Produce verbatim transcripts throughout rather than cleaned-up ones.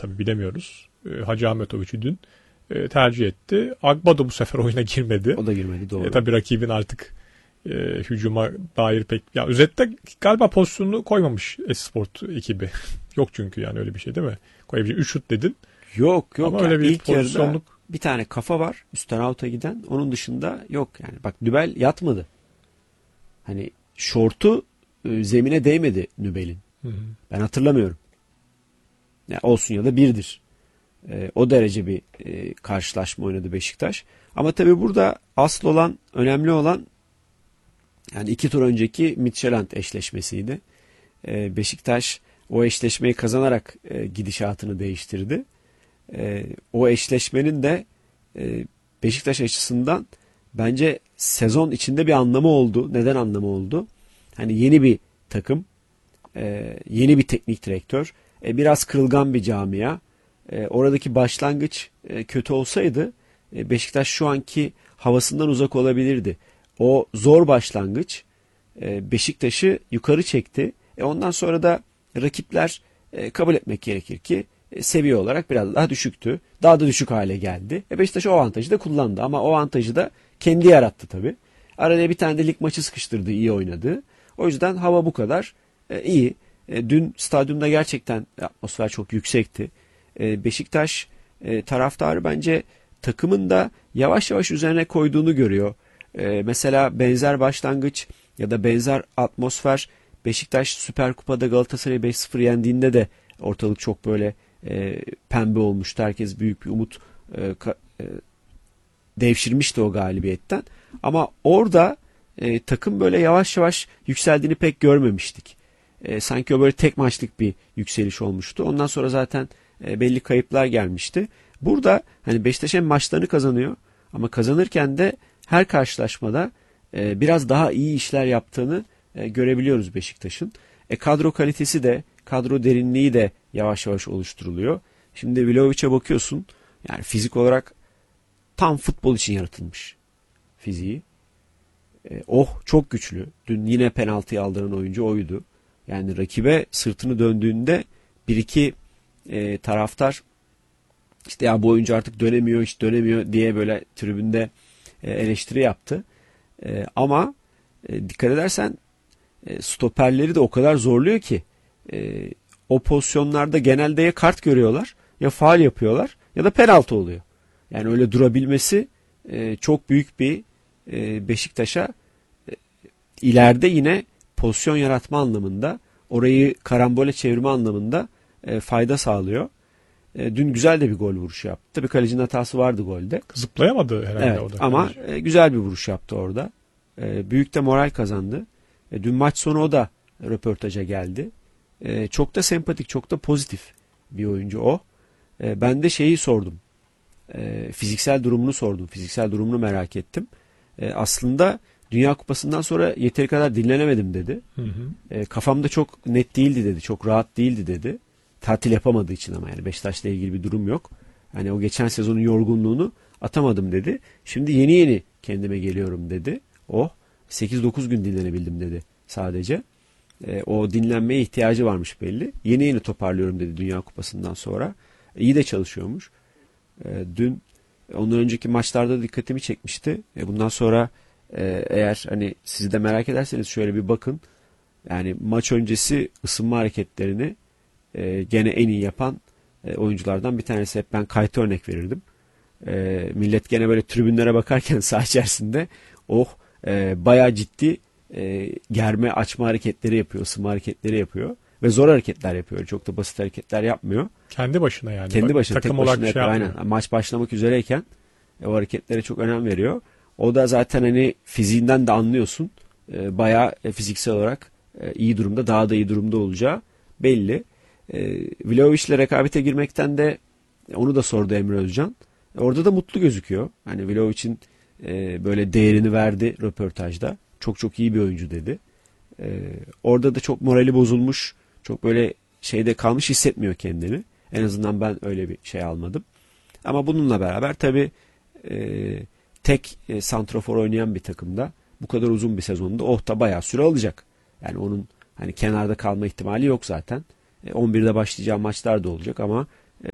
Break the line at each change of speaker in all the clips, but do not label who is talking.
tabii bilemiyoruz. E, Hacı Ahmetoviç'i dün e, tercih etti. Agba da bu sefer oyuna girmedi.
O da girmedi, doğru.
E, tabii rakibin artık e, hücuma dair pek... Ya özetle galiba pozisyonunu koymamış Esport ekibi. Yok çünkü yani öyle bir şey değil mi? Koyabileceğin üç şut dedin.
Yok yok.
Ama
yani
öyle bir
ilk
pozisyonluk...
yarıda bir tane kafa var üstten out'a giden. Onun dışında yok yani. Bak Nübel yatmadı. Hani şortu e, zemine değmedi Nübel'in.
Hı hı.
Ben hatırlamıyorum. Yani olsun ya da birdir. E, o derece bir e, karşılaşma oynadı Beşiktaş. Ama tabii burada asıl olan, önemli olan yani iki tur önceki Midtjylland eşleşmesiydi. E, Beşiktaş o eşleşmeyi kazanarak e, gidişatını değiştirdi. E, o eşleşmenin de e, Beşiktaş açısından bence sezon içinde bir anlamı oldu. Neden anlamı oldu? Hani yeni bir takım, e, yeni bir teknik direktör, e, biraz kırılgan bir camia. E, oradaki başlangıç e, kötü olsaydı e, Beşiktaş şu anki havasından uzak olabilirdi. O zor başlangıç e, Beşiktaş'ı yukarı çekti. E, ondan sonra da rakipler e, kabul etmek gerekir ki e, seviye olarak biraz daha düşüktü. Daha da düşük hale geldi. E, Beşiktaş o avantajı da kullandı ama o avantajı da kendi yarattı tabii. Araya bir tane de lig maçı sıkıştırdı, iyi oynadı. O yüzden hava bu kadar e, iyi. E, dün stadyumda gerçekten atmosfer çok yüksekti. E, Beşiktaş e, taraftarı bence takımın da yavaş yavaş üzerine koyduğunu görüyor. E, mesela benzer başlangıç ya da benzer atmosfer Beşiktaş Süper Kupa'da Galatasaray'ı beş sıfır yendiğinde de ortalık çok böyle e, pembe olmuştu. Herkes büyük bir umut e, ka, e, devşirmişti o galibiyetten. Ama orada e, takım böyle yavaş yavaş yükseldiğini pek görmemiştik. E, sanki o böyle tek maçlık bir yükseliş olmuştu. Ondan sonra zaten e, belli kayıplar gelmişti. Burada hani Beşiktaş hem maçlarını kazanıyor ama kazanırken de her karşılaşmada e, biraz daha iyi işler yaptığını e, görebiliyoruz Beşiktaş'ın. E, kadro kalitesi de, kadro derinliği de yavaş yavaş oluşturuluyor. Şimdi Vlahovic'e bakıyorsun. Yani fizik olarak tam futbol için yaratılmış fiziği. E, oh çok güçlü. Dün yine penaltıyı aldıran oyuncu oydu. Yani rakibe sırtını döndüğünde bir iki e, taraftar işte ya bu oyuncu artık dönemiyor, hiç dönemiyor diye böyle tribünde e, eleştiri yaptı. E, ama e, dikkat edersen e, stoperleri de o kadar zorluyor ki e, o pozisyonlarda genelde ya kart görüyorlar ya faul yapıyorlar ya da penaltı oluyor. Yani öyle durabilmesi e, çok büyük bir e, Beşiktaş'a e, ileride yine pozisyon yaratma anlamında, orayı karambole çevirme anlamında e, fayda sağlıyor. E, dün güzel de bir gol vuruşu yaptı. Tabii kalecinin hatası vardı golde.
Zıplayamadı herhalde
evet,
o da.
Ama e, güzel bir vuruş yaptı orada. E, büyük de moral kazandı. E, dün maç sonu o da röportaja geldi. E, çok da sempatik, çok da pozitif bir oyuncu o. E, ben de şeyi sordum. E, fiziksel durumunu sordum. Fiziksel durumunu merak ettim. E, aslında Dünya Kupası'ndan sonra yeteri kadar dinlenemedim dedi.
Hı hı.
E, kafamda çok net değildi dedi. Çok rahat değildi dedi. Tatil yapamadığı için ama yani Beşiktaş'la ilgili bir durum yok. Hani o geçen sezonun yorgunluğunu atamadım dedi. Şimdi yeni yeni kendime geliyorum dedi. Oh sekiz dokuz gün dinlenebildim dedi sadece. E, o dinlenmeye ihtiyacı varmış belli. Yeni yeni toparlıyorum dedi Dünya Kupası'ndan sonra. E, iyi de çalışıyormuş. E, dün ondan önceki maçlarda dikkatimi çekmişti. E, bundan sonra e, eğer hani siz de merak ederseniz şöyle bir bakın. Yani maç öncesi ısınma hareketlerini e, gene en iyi yapan e, oyunculardan bir tanesi. Hep ben Kayt'a örnek verirdim. E, millet gene böyle tribünlere bakarken saha içerisinde oh e, bayağı ciddi e, germe açma hareketleri yapıyor, ısınma hareketleri yapıyor ve zor hareketler yapıyor. Çok da basit hareketler yapmıyor.
Kendi başına yani.
Kendi başına,
takım
tek
olarak
başına
şey
yapıyor. Aynen. Maç başlamak üzereyken e, o hareketlere çok önem veriyor. O da zaten hani fiziğinden de anlıyorsun. E, bayağı e, fiziksel olarak e, iyi durumda, daha da iyi durumda olacağı belli. E, Vlahovic ile rekabete girmekten de e, onu da sordu Emre Özcan. E, orada da mutlu gözüküyor. Hani Vlahovic'in e, böyle değerini verdi röportajda. Çok çok iyi bir oyuncu dedi. E, orada da çok morali bozulmuş, çok böyle şeyde kalmış hissetmiyor kendini. En azından ben öyle bir şey almadım. Ama bununla beraber tabii e, tek e, santrafor oynayan bir takımda bu kadar uzun bir sezonda oh da bayağı süre alacak. Yani onun hani kenarda kalma ihtimali yok zaten. E, on birde başlayacağı maçlar da olacak ama e,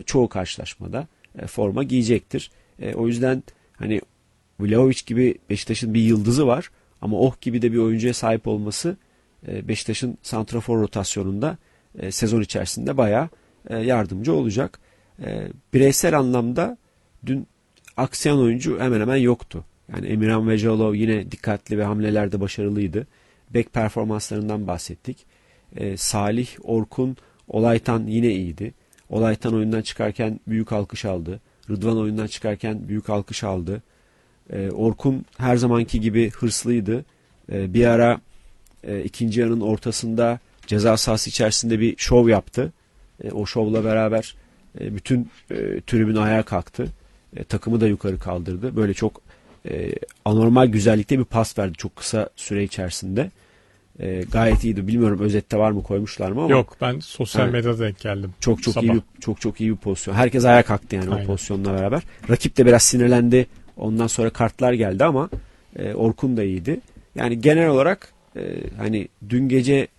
çoğu karşılaşmada e, forma giyecektir. E, o yüzden hani Vlahovic gibi Beşiktaş'ın bir yıldızı var ama Oh gibi de bir oyuncuya sahip olması e, Beşiktaş'ın santrafor rotasyonunda e, sezon içerisinde bayağı e, yardımcı olacak. E, bireysel anlamda dün aksayan oyuncu hemen hemen yoktu. Yani Emirhan Vejalov yine dikkatli ve hamlelerde başarılıydı. Bek performanslarından bahsettik. Ee, Salih, Orkun, Olaytan yine iyiydi. Olaytan oyundan çıkarken büyük alkış aldı. Rıdvan oyundan çıkarken büyük alkış aldı. Ee, Orkun her zamanki gibi hırslıydı. Ee, bir ara e, ikinci yarının ortasında ceza sahası içerisinde bir şov yaptı. E, o şovla beraber e, bütün e, tribün ayağa kalktı. E, takımı da yukarı kaldırdı. Böyle çok e, anormal güzellikte bir pas verdi çok kısa süre içerisinde. E, gayet iyiydi. Bilmiyorum özette var mı koymuşlar mı ama.
Yok, ben sosyal yani, medyada denk geldim.
Çok çok
sabah.
iyi bir, çok çok iyi bir pozisyon. Herkes ayağa kalktı yani. Aynen. O pozisyonla beraber. Rakip de biraz sinirlendi. Ondan sonra kartlar geldi ama e, Orkun da iyiydi. Yani genel olarak e, hani dün gece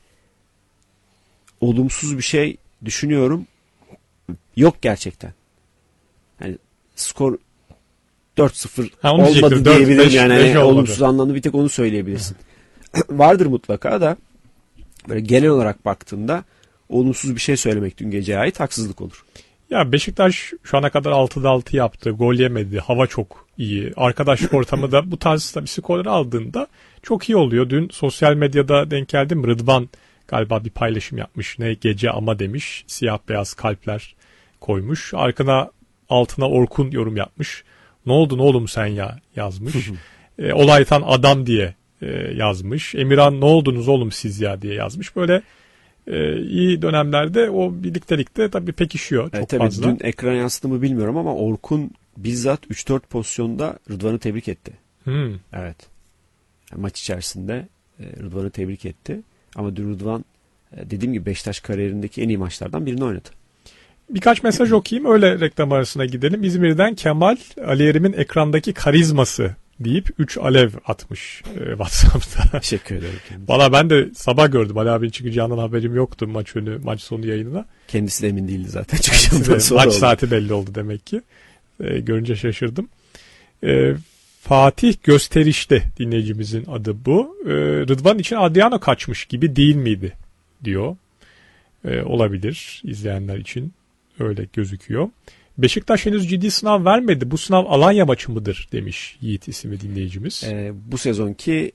olumsuz bir şey düşünüyorum. Yok gerçekten. Yani skor dört sıfır ha, olmadı diyebilirim beş, yani. Beş yani olumsuz anlamda bir tek onu söyleyebilirsin. Vardır mutlaka da böyle genel olarak baktığında olumsuz bir şey söylemek dün geceye ait haksızlık olur.
Ya Beşiktaş şu ana kadar altıda altı yaptı. Gol yemedi. Hava çok iyi. Arkadaşlık ortamı da bu tarz bir skorları aldığında çok iyi oluyor. Dün sosyal medyada denk geldim. Rıdvan galiba bir paylaşım yapmış. Ne gece ama demiş. Siyah beyaz kalpler koymuş. Arkana altına Orkun yorum yapmış. Ne oldu ne oğlum sen ya yazmış. e, Olaytan adam diye e, yazmış. Emirhan ne oldunuz oğlum siz ya diye yazmış. Böyle e, iyi dönemlerde o birliktelikte tabii pekişiyor çok
evet, tabii
fazla.
Dün ekran yansıdı mı bilmiyorum ama Orkun bizzat üç dört pozisyonda Rıdvan'ı tebrik etti.
Hmm.
Evet. Yani maç içerisinde e, Rıdvan'ı tebrik etti. Ama dün Rıdvan e, dediğim gibi Beşiktaş kariyerindeki en iyi maçlardan birini oynadı.
Birkaç mesaj okuyayım öyle reklam arasına gidelim. İzmir'den Kemal, Ali Yerim'in ekrandaki karizması deyip üç alev atmış e, WhatsApp'ta.
Teşekkür ederim.
Valla ben de sabah gördüm. Ali abinin çıkacağından haberim yoktu maç önü, maç sonu yayınına.
Kendisi de emin değildi zaten çıkacağından sonra.
Maç
oldu.
saati belli oldu demek ki. E, görünce şaşırdım. E, Fatih Gösteriş'te dinleyicimizin adı bu. E, Rıdvan için Adriano kaçmış gibi değil miydi diyor. E, olabilir izleyenler için. Öyle gözüküyor. Beşiktaş henüz ciddi sınav vermedi. Bu sınav Alanya maçı mıdır demiş Yiğit isimli dinleyicimiz.
Ee, bu sezonki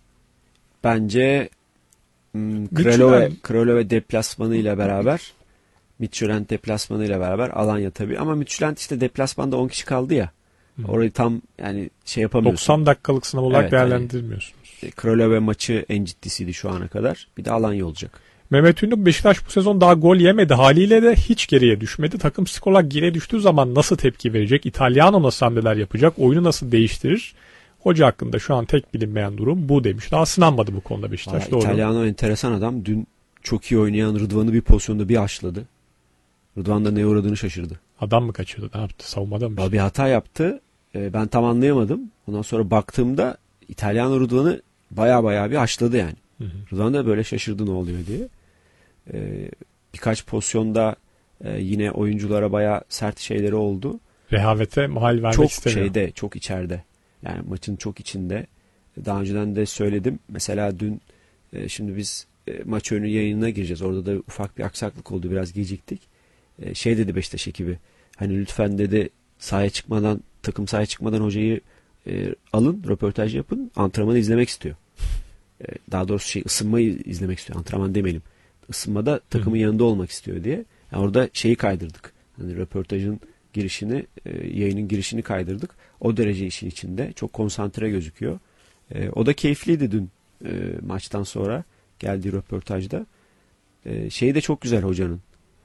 bence Kralove, Kralove deplasmanı ile beraber Midtjylland deplasmanı ile beraber Alanya tabii. Ama Midtjylland işte deplasmanda on kişi kaldı ya. Hı. Orayı tam yani şey yapamıyorsun.
doksan dakikalık sınav olarak evet, değerlendirmiyorsunuz.
Yani, Kralove maçı en ciddisiydi şu ana kadar. Bir de Alanya olacak.
Mehmet Ünlü Beşiktaş bu sezon daha gol yemedi. Haliyle de hiç geriye düşmedi. Takım skor olarak geriye düştüğü zaman nasıl tepki verecek? İtalyano nasıl hamleler yapacak? Oyunu nasıl değiştirir? Hoca hakkında şu an tek bilinmeyen durum bu demiş. Daha sınanmadı bu konuda Beşiktaş.
Aa, doğru. İtalyano enteresan adam. Dün çok iyi oynayan Rıdvan'ı bir pozisyonda bir aşladı. Rıdvan da neye uğradığını şaşırdı.
Adam mı kaçırdı? Ne yaptı? Savunmada mı?
Bir hata yaptı. Ben tam anlayamadım. Ondan sonra baktığımda İtalyano Rıdvan'ı baya baya bir aşladı yani. Hı hı. Rıdvan da böyle şaşırdı ne oluyor diye. Ee, birkaç pozisyonda e, yine oyunculara bayağı sert şeyleri oldu.
Rehavete mahal vermek
çok
istemiyor.
Çok şeyde, çok içeride. Yani maçın çok içinde. Daha önceden de söyledim. Mesela dün e, şimdi biz e, maç önü yayınına gireceğiz. Orada da ufak bir aksaklık oldu. Biraz geciktik. E, şey dedi Beşiktaş ekibi. Hani lütfen dedi sahaya çıkmadan, takım sahaya çıkmadan hocayı e, alın, röportaj yapın. Antrenmanı izlemek istiyor. E, daha doğrusu şey ısınmayı izlemek istiyor. Antrenman demeyelim. Isınmada takımın Hı. yanında olmak istiyor diye. Yani orada şeyi kaydırdık. Hani röportajın girişini, e, yayının girişini kaydırdık. O derece işin içinde. Çok konsantre gözüküyor. E, o da keyifliydi dün e, maçtan sonra geldiği röportajda. E, şeyi de çok güzel hocanın.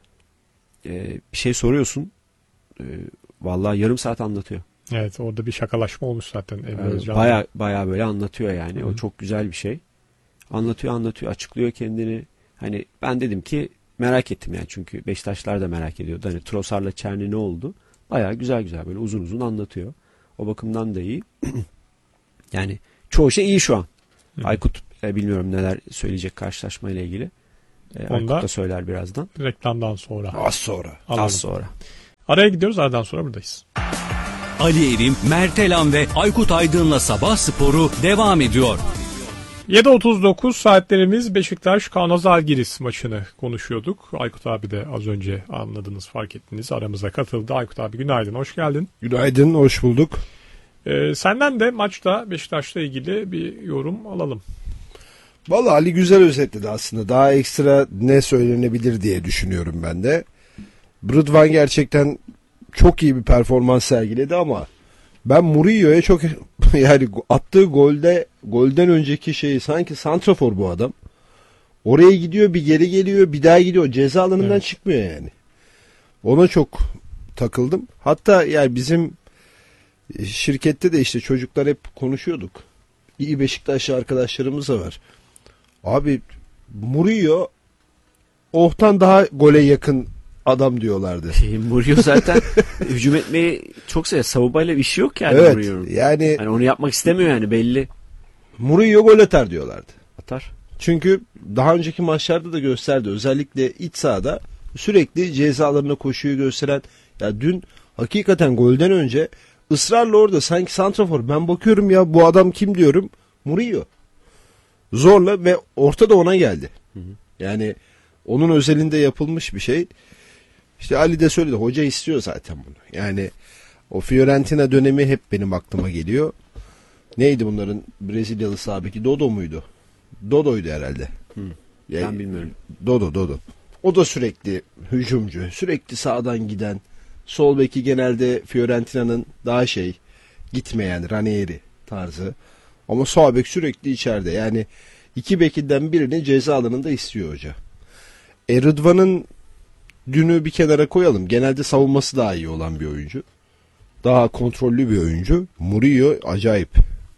E, bir şey soruyorsun. E, vallahi yarım saat anlatıyor.
Evet, orada bir şakalaşma olmuş zaten.
E, baya baya böyle anlatıyor yani. Hı. O çok güzel bir şey. Anlatıyor anlatıyor. Açıklıyor kendini. Hani ben dedim ki merak ettim yani çünkü Beşiktaşlar da merak ediyordu. Hani Trossard'la Çerni ne oldu? Bayağı güzel güzel böyle uzun uzun anlatıyor. O bakımdan da iyi. Yani çoğu şey iyi şu an. Hı. Aykut e, bilmiyorum neler söyleyecek karşılaşmayla ilgili. E, Aykut da söyler birazdan.
Reklamdan sonra.
Az sonra. Alalım. Az sonra.
Araya gidiyoruz, aradan sonra buradayız.
Ali Erim, Mert Elan ve Aykut Aydın'la Sabah Sporu devam ediyor.
yedi otuz dokuz saatlerimiz Beşiktaş Kaunas-Žalgiris maçını konuşuyorduk. Aykut abi de az önce anladınız, fark ettiniz, aramıza katıldı. Aykut abi günaydın, hoş geldin.
Günaydın, hoş bulduk.
Ee, senden de maçta Beşiktaş'la ilgili bir yorum alalım.
Vallahi Ali güzel özetledi aslında. Daha ekstra ne söylenebilir diye düşünüyorum ben de. Rıdvan gerçekten çok iyi bir performans sergiledi ama ben Murillo'ya çok yani attığı golde golden önceki şeyi sanki santrafor bu adam. Oraya gidiyor, bir geri geliyor, bir daha gidiyor. Ceza alanından evet. çıkmıyor yani. Ona çok takıldım. Hatta yani bizim şirkette de işte çocuklar hep konuşuyorduk. İyi Beşiktaşlı arkadaşlarımız da var. Abi Murillo Oh'tan daha gole yakın adam diyorlardı.
Şey, Murillo zaten hücum etmeyi çok seviyor. Savunmayla işi yok yani
evet,
Murillo'nun.
Yani,
yani onu yapmak istemiyor yani belli.
Murillo gol atar diyorlardı.
Atar.
Çünkü daha önceki maçlarda da gösterdi. Özellikle iç sahada sürekli cezalarına koşuyu gösteren. Ya dün hakikaten golden önce ısrarla orada sanki santrafor. Ben bakıyorum ya bu adam kim diyorum. Murillo. Zorla ve orta da ona geldi. Hı hı. Yani onun özelinde yapılmış bir şey. İşte Ali de söyledi. Hoca istiyor zaten bunu. Yani o Fiorentina dönemi hep benim aklıma geliyor. Neydi bunların Brezilyalı sabeki? Dodo muydu? Dodo'ydu herhalde.
Hı. Yani, ben bilmiyorum.
Dodo, Dodo. O da sürekli hücumcu. Sürekli sağdan giden. Sol beki genelde Fiorentina'nın daha şey gitmeyen Ranieri tarzı. Ama sağ bek sürekli içeride. Yani iki bekinden birini ceza alanında istiyor hoca. E Rıdvan'ın dünü bir kenara koyalım. Genelde savunması daha iyi olan bir oyuncu. Daha kontrollü bir oyuncu. Murillo acayip.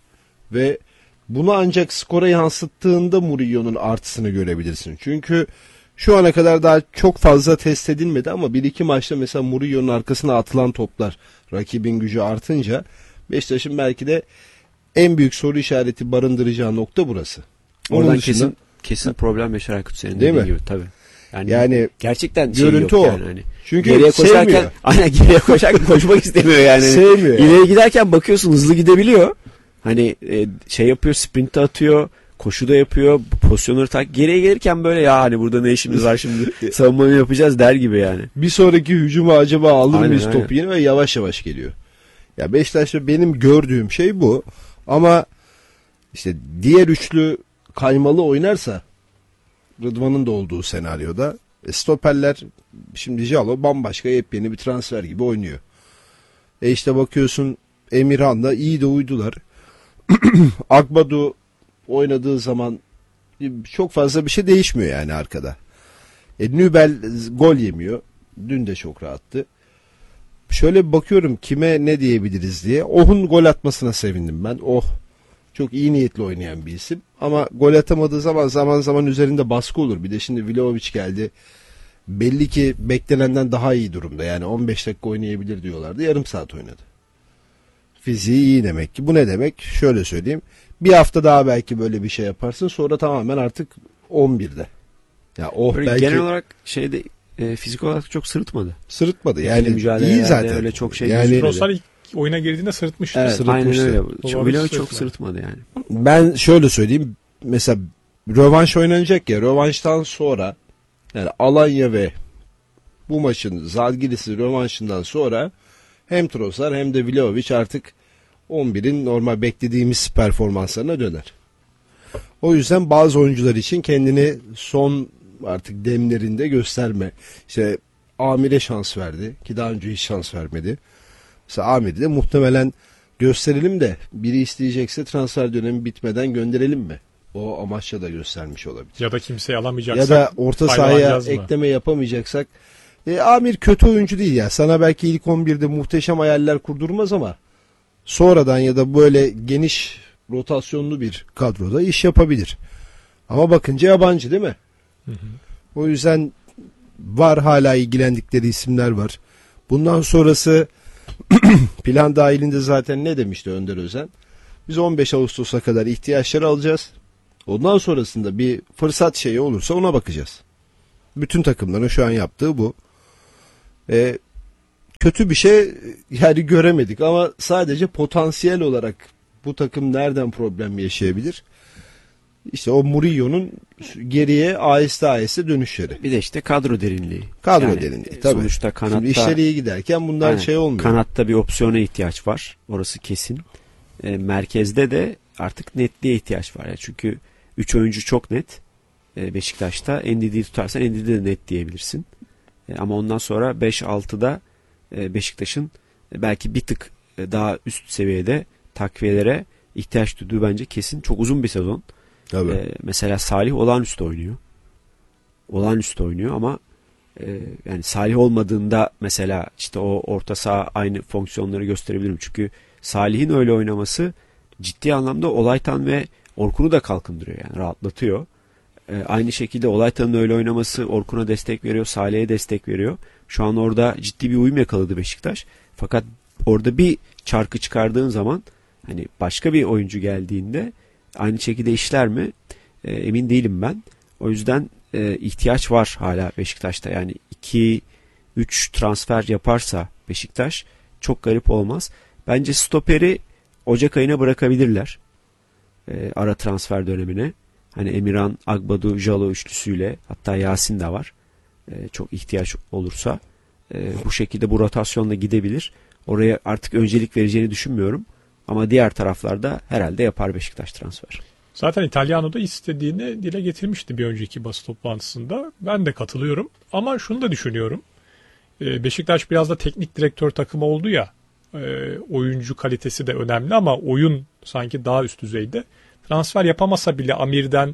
Ve bunu ancak skora yansıttığında Murillo'nun artısını görebilirsin. Çünkü şu ana kadar daha çok fazla test edilmedi ama bir iki maçta mesela Murillo'nun arkasına atılan toplar rakibin gücü artınca Beşiktaş'ın belki de en büyük soru işareti barındıracağı nokta burası.
Oradan dışında, kesin kesin problem yaşar Aykut senin
değil
dediğin
mi?
gibi tabii. Yani,
yani
gerçekten
görüntü
şey
o.
Yani hani.
Çünkü
geriye koşarken
sevmiyor.
aynen geriye koşarken koşmak istemiyor yani.
Sevmiyor.
İleri yani. Giderken bakıyorsun hızlı gidebiliyor. Hani e, şey yapıyor, sprint atıyor, koşu da yapıyor, pozisyonları tak. Geriye gelirken böyle ya hani burada ne işimiz var şimdi savunmayı yapacağız der gibi yani.
Bir sonraki hücuma acaba alır
aynen,
mıyız
aynen.
topu yine ve yavaş yavaş geliyor. Ya Beşiktaş'ta benim gördüğüm şey bu. Ama işte diğer üçlü kaymalı oynarsa Rıdvan'ın da olduğu senaryoda e, stoperler şimdi Jalo bambaşka yepyeni bir transfer gibi oynuyor. E işte bakıyorsun Emirhan'da iyi de uydular. Akbadu oynadığı zaman çok fazla bir şey değişmiyor yani arkada. E, Nübel gol yemiyor. Dün de çok rahattı. Şöyle bir bakıyorum kime ne diyebiliriz diye. Oh'un gol atmasına sevindim ben. Oh çok iyi niyetli oynayan bir isim. Ama gol atamadığı zaman zaman zaman üzerinde baskı olur. Bir de şimdi Vlahovic geldi. Belli ki beklenenden daha iyi durumda. Yani on beş dakika oynayabilir diyorlardı. Yarım saat oynadı. Fiziği iyi demek ki. Bu ne demek? Şöyle söyleyeyim. Bir hafta daha belki böyle bir şey yaparsın. Sonra tamamen artık on birde. Ya oh belki...
Genel olarak şeyde e, fizik olarak çok sırıtmadı.
Sırıtmadı. Yani iyi zaten.
Öyle çok şey.
Yani Rosar ilk oyuna girdiğinde sırıtmıştı.
Evet,
sırıtmıştı.
aynen öyle. Vlahovic çok sırıtmadı yani.
Ben şöyle söyleyeyim. Mesela rövanş oynanacak ya. Rövanştan sonra yani Alanya ve bu maçın Žalgiris'i rövanşından sonra hem Trossard hem de Vlahovic artık on birin normal beklediğimiz performanslarına döner. O yüzden bazı oyuncular için kendini son artık demlerinde gösterme. İşte Amir'e şans verdi ki daha önce hiç şans vermedi. Mesela Amir'i de muhtemelen gösterelim de biri isteyecekse transfer dönemi bitmeden gönderelim mi? O amaçla da göstermiş olabilir.
Ya da kimseyi alamayacaksak.
Ya da orta sahaya ekleme yapamayacaksak. E, Amir kötü oyuncu değil ya. Sana belki ilk on birde muhteşem hayaller kurdurmaz ama sonradan ya da böyle geniş rotasyonlu bir kadroda iş yapabilir. Ama bakınca yabancı değil mi? Hı hı. O yüzden var hala ilgilendikleri isimler var. Bundan sonrası plan dahilinde zaten ne demişti Önder Özen? Biz on beş Ağustos'a kadar ihtiyaçları alacağız. Ondan sonrasında bir fırsat şeyi olursa ona bakacağız. Bütün takımların şu an yaptığı bu. E, kötü bir şey yani göremedik ama sadece potansiyel olarak bu takım nereden problem yaşayabilir? İşte o Murillo'nun geriye aheste aheste dönüşleri.
Bir de işte kadro derinliği.
Kadro
Yani
derinliği tabii.
Sonuçta kanatta,
Şimdi işleri iyi giderken bunlar
aynen,
şey olmuyor.
Kanatta bir opsiyona ihtiyaç var. Orası kesin. E, merkezde de artık netliğe ihtiyaç var. Yani çünkü üç oyuncu çok net. E, Beşiktaş'ta Ndidi'yi tutarsan Ndidi de net diyebilirsin. E, ama ondan sonra beş altıda e, Beşiktaş'ın e, belki bir tık e, daha üst seviyede takviyelere ihtiyaç duyduğu bence kesin. Çok uzun bir sezon.
Tabii.
E, mesela Salih olağanüstü oynuyor. Olağanüstü oynuyor ama e, yani Salih olmadığında mesela işte o orta saha aynı fonksiyonları gösterebilirim. Çünkü Salih'in öyle oynaması ciddi anlamda Olaytan ve Orkun'u da kalkındırıyor, yani rahatlatıyor. E, aynı şekilde Olaytan'ın öyle oynaması Orkun'a destek veriyor, Salih'e destek veriyor. Şu an orada ciddi bir uyum yakaladı Beşiktaş. Fakat orada bir çarkı çıkardığın zaman hani başka bir oyuncu geldiğinde aynı şekilde işler mi? E, emin değilim ben. O yüzden e, ihtiyaç var hala Beşiktaş'ta. Yani iki üç transfer yaparsa Beşiktaş çok garip olmaz. Bence stoperi Ocak ayına bırakabilirler. E, ara transfer dönemine. Hani Emirhan, Agbadu, Jalo üçlüsüyle, hatta Yasin de var. E, çok ihtiyaç olursa e, bu şekilde bu rotasyonla gidebilir. Oraya artık öncelik vereceğini düşünmüyorum. Ama diğer taraflarda herhalde yapar Beşiktaş transfer.
Zaten Italiano da istediğini dile getirmişti bir önceki basın toplantısında. Ben de katılıyorum. Ama şunu da düşünüyorum. Beşiktaş biraz da teknik direktör takımı oldu ya. Oyuncu kalitesi de önemli ama oyun sanki daha üst düzeyde. Transfer yapamasa bile Amir'den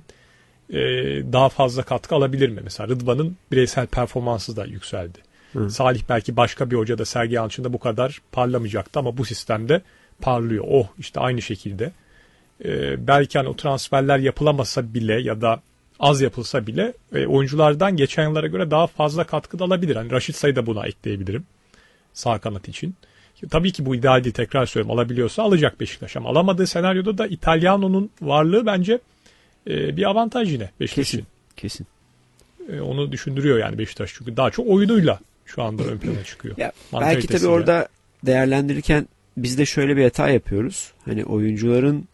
daha fazla katkı alabilir mi? Mesela Rıdvan'ın bireysel performansı da yükseldi. Hı. Salih belki başka bir hocada, Sergen Yalçın'da bu kadar parlamayacaktı ama bu sistemde parlıyor. Oh, işte aynı şekilde. Ee, belki hani o transferler yapılamasa bile ya da az yapılsa bile e, oyunculardan geçen yıllara göre daha fazla katkı da alabilir. Hani Raşit Say'ı da buna ekleyebilirim. Sağ kanat için. Tabii ki bu ideal değil, tekrar söylüyorum. Alabiliyorsa alacak Beşiktaş ama alamadığı senaryoda da Italiano'nun varlığı bence e, bir avantaj yine Beşiktaş için.
Kesin.
E, onu düşündürüyor yani Beşiktaş, çünkü daha çok oyunuyla şu anda ön plana çıkıyor.
Ya, belki tabii orada değerlendirirken biz de şöyle bir hata yapıyoruz. Hani oyuncuların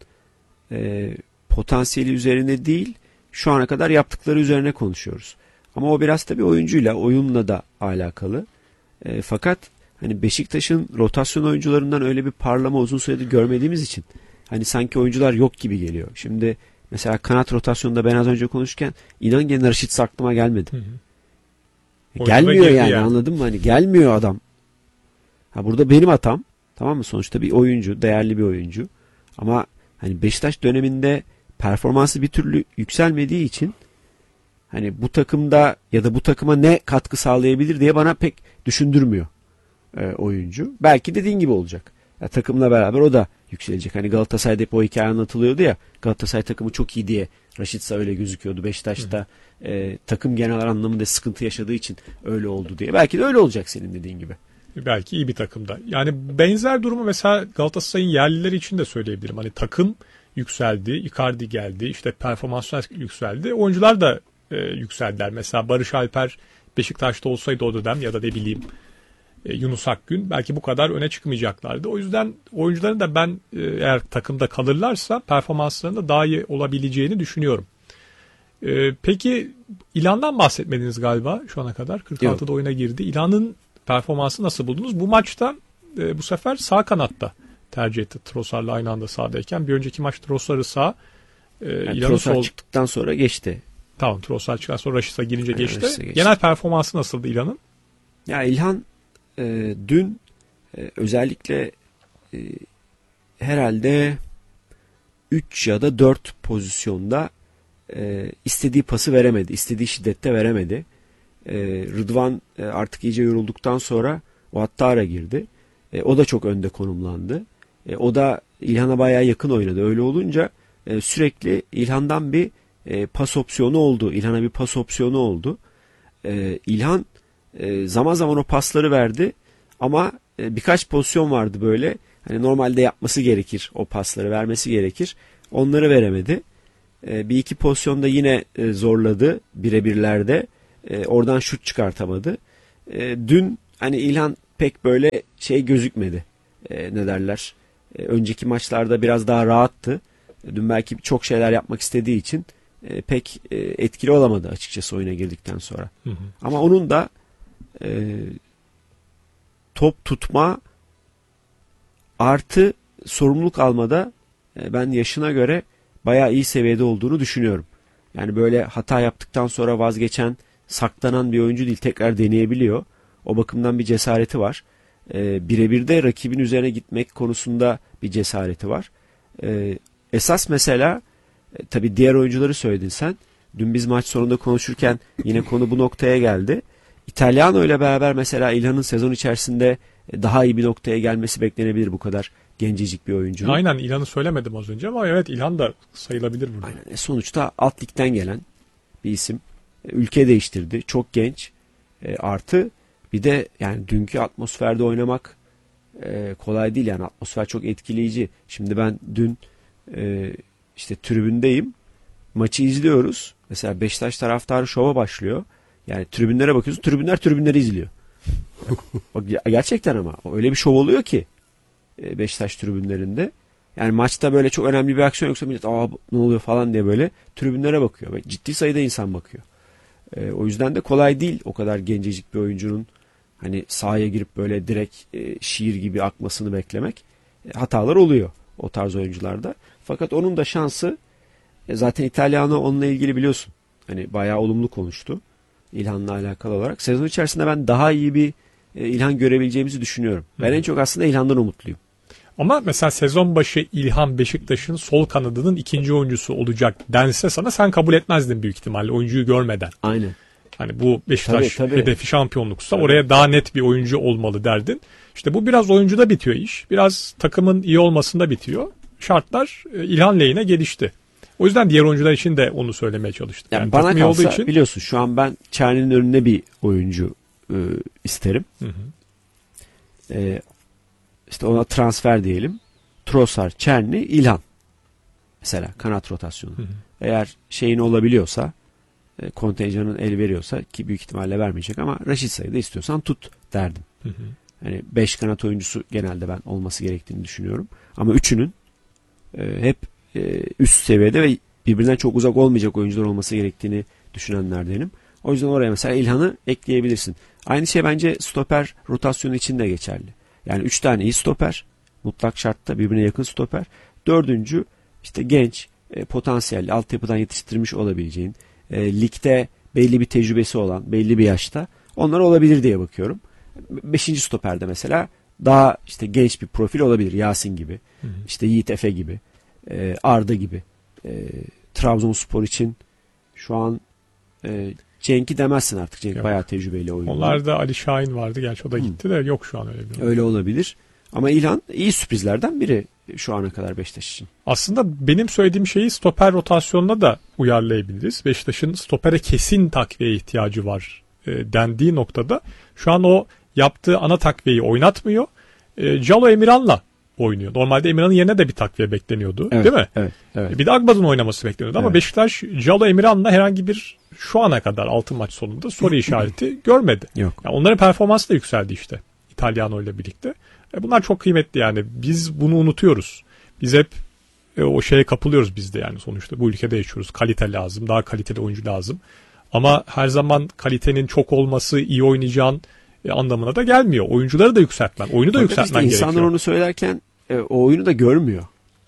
e, potansiyeli üzerine değil, şu ana kadar yaptıkları üzerine konuşuyoruz. Ama o biraz tabii oyuncuyla, oyunla da alakalı. E, fakat hani Beşiktaş'ın rotasyon oyuncularından öyle bir parlama uzun süredir görmediğimiz için hani sanki oyuncular yok gibi geliyor. Şimdi mesela kanat rotasyonunda ben az önce konuşurken inan gene Raşit aklıma gelmedi. Hı hı. Gelmiyor yani, yani anladın mı? Hani gelmiyor adam. Ha, burada benim hatam. Tamam mı? Sonuçta bir oyuncu, değerli bir oyuncu. Ama hani Beşiktaş döneminde performansı bir türlü yükselmediği için hani bu takımda ya da bu takıma ne katkı sağlayabilir diye bana pek düşündürmüyor e, oyuncu. Belki dediğin gibi olacak. Ya, takımla beraber o da yükselecek. Hani Galatasaray'da hep o hikaye anlatılıyordu ya. Galatasaray takımı çok iyi diye Raşitsa öyle gözüküyordu. Beşiktaş'ta e, takım genel anlamında sıkıntı yaşadığı için öyle oldu diye. Belki de öyle olacak senin dediğin gibi.
Belki iyi bir takımda. Yani benzer durumu mesela Galatasaray'ın yerlileri için de söyleyebilirim. Hani takım yükseldi, Icardi geldi, işte performanslar yükseldi. Oyuncular da e, yükseldiler. Mesela Barış Alper Beşiktaş'ta olsaydı o dönem ya da ne bileyim e, Yunus Akgün belki bu kadar öne çıkmayacaklardı. O yüzden oyuncuların da ben e, eğer takımda kalırlarsa performanslarının da daha iyi olabileceğini düşünüyorum. E, peki İlhan'dan bahsetmediniz galiba şu ana kadar. kırk altıda Yok. oyuna girdi. İlhan'ın performansı nasıl buldunuz? Bu maçta e, bu sefer sağ kanatta tercih etti Trossard'la aynı anda sahadayken. Bir önceki maç Trossard'ı sağ. E,
yani Trossard sol... çıktıktan sonra geçti.
Tamam, Trossard çıktıktan sonra Raşit'a girince yani geçti. geçti. Genel performansı nasıldı İlhan'ın?
Ya İlhan e, dün e, özellikle e, herhalde üç ya da dört pozisyonda e, istediği pası veremedi. İstediği şiddette veremedi. E, Rıdvan e, artık iyice yorulduktan sonra o Attara girdi. E, o da çok önde konumlandı. E, o da İlhan'a bayağı yakın oynadı. Öyle olunca e, sürekli İlhan'dan bir e, pas opsiyonu oldu. İlhan'a bir pas opsiyonu oldu. E, İlhan e, zaman zaman o pasları verdi ama e, birkaç pozisyon vardı böyle. Hani normalde yapması gerekir, o pasları vermesi gerekir. Onları veremedi. E, bir iki pozisyonda yine e, zorladı birebirlerde. E, oradan şut çıkartamadı. E, dün hani İlhan pek böyle şey gözükmedi. E, ne derler? E, önceki maçlarda biraz daha rahattı. E, dün belki çok şeyler yapmak istediği için e, pek e, etkili olamadı açıkçası oyuna girdikten sonra.
Hı hı.
Ama onun da e, top tutma artı sorumluluk almada e, ben yaşına göre bayağı iyi seviyede olduğunu düşünüyorum. Yani böyle hata yaptıktan sonra vazgeçen, saklanan bir oyuncu değil, tekrar deneyebiliyor. O bakımdan bir cesareti var. E, birebir de rakibin üzerine gitmek konusunda bir cesareti var. E, esas mesela e, tabii diğer oyuncuları söyledin sen. Dün biz maç sonunda konuşurken yine konu bu noktaya geldi. İtalyano ile beraber mesela İlhan'ın sezon içerisinde daha iyi bir noktaya gelmesi beklenebilir bu kadar gencecik bir oyuncu.
Aynen, İlhan'ı söylemedim az önce ama evet, İlhan da sayılabilir burada.
Aynen. E, sonuçta alt ligden gelen bir isim. E, ülke değiştirdi. Çok genç. E, artı bir de yani dünkü atmosferde oynamak e, kolay değil. Yani atmosfer çok etkileyici. Şimdi ben dün e, işte tribündeyim. Maçı izliyoruz. Mesela Beşiktaş taraftarı şova başlıyor. Yani tribünlere bakıyorsun. Tribünler tribünleri izliyor. Bak, gerçekten ama öyle bir şov oluyor ki Beşiktaş tribünlerinde. Yani maçta böyle çok önemli bir aksiyon yoksa millet aa ne oluyor falan diye böyle tribünlere bakıyor. Ve ciddi sayıda insan bakıyor. E, o yüzden de kolay değil o kadar gencecik bir oyuncunun hani sahaya girip böyle direkt e, şiir gibi akmasını beklemek. E, hatalar oluyor o tarz oyuncularda. Fakat onun da şansı e, zaten İtalyano onunla ilgili biliyorsun. Hani bayağı olumlu konuştu. İlhan'la alakalı olarak. Sezon içerisinde ben daha iyi bir e, İlhan görebileceğimizi düşünüyorum. Ben Hı. en çok aslında İlhan'dan umutluyum.
Ama mesela sezon başı İlhan Beşiktaş'ın sol kanadının ikinci oyuncusu olacak dense sana sen kabul etmezdin büyük ihtimalle oyuncuyu görmeden.
Aynen.
Hani bu Beşiktaş
tabii, tabii.
hedefi şampiyonluksa
tabii.
Oraya daha net bir oyuncu olmalı derdin. İşte bu biraz oyuncuda bitiyor iş. Biraz takımın iyi olmasında bitiyor. Şartlar İlhan lehine gelişti. O yüzden diğer oyuncular için de onu söylemeye çalıştım.
Yani
yani
bana kalsa
için...
biliyorsun şu an ben Çerni'nin önüne bir oyuncu e, isterim.
Hı hı.
E, işte ona transfer diyelim. Trossard, Çerni, İlhan. Mesela kanat rotasyonu. Hı hı. Eğer şeyin olabiliyorsa e, kontenjanın el veriyorsa ki büyük ihtimalle vermeyecek ama Raşit sayıda istiyorsan tut derdim.
Hı hı.
Hani beş kanat oyuncusu genelde ben olması gerektiğini düşünüyorum. Ama üçünün e, hep e, üst seviyede ve birbirinden çok uzak olmayacak oyuncular olması gerektiğini düşünenlerdenim. O yüzden oraya mesela İlhan'ı ekleyebilirsin. Aynı şey bence stoper rotasyonu için de geçerli. Yani üç tane iyi stoper, mutlak şartta birbirine yakın stoper. Dördüncü işte genç, e, potansiyelli, altyapıdan yetiştirmiş olabileceğin, e, ligde belli bir tecrübesi olan, belli bir yaşta onlar olabilir diye bakıyorum. Beşinci stoperde mesela daha işte genç bir profil olabilir. Yasin gibi, hı hı. işte Yiğit Efe gibi, e, Arda gibi. E, Trabzonspor için şu an e, Cenk'i demezsin artık. Cenk yok. Bayağı tecrübeli oyuncu.
Onlarda Ali Şahin vardı. Gerçi o da gitti Hı. de yok şu an öyle bir.
Öyle olabilir. Ama İlhan iyi sürprizlerden biri şu ana kadar Beşiktaş için.
Aslında benim söylediğim şeyi stoper rotasyonuna da uyarlayabiliriz. Beşiktaş'ın stopere kesin takviye ihtiyacı var e, dendiği noktada şu an o yaptığı ana takviyeyi oynatmıyor. E, Calo Emirhan'la oynuyor. Normalde Emirhan'ın yerine de bir takviye bekleniyordu.
Evet,
değil mi?
Evet, evet.
Bir de Akbaz'ın oynaması bekleniyordu
evet.
ama Beşiktaş Calo Emirhan'la herhangi bir şu ana kadar altı maç sonunda soru işareti görmedi.
Yok.
Yani onların performansı da yükseldi işte İtalyano ile birlikte. E bunlar çok kıymetli yani. Biz bunu unutuyoruz. Biz hep e, o şeye kapılıyoruz biz de yani sonuçta. Bu ülkede yaşıyoruz. Kalite lazım. Daha kaliteli oyuncu lazım. Ama her zaman kalitenin çok olması iyi oynayacağın e, anlamına da gelmiyor. Oyuncuları da yükseltmen. Oyunu da
Fakat
yükseltmen
işte
gerekiyor.
İnsanlar onu söylerken e, o oyunu da görmüyor.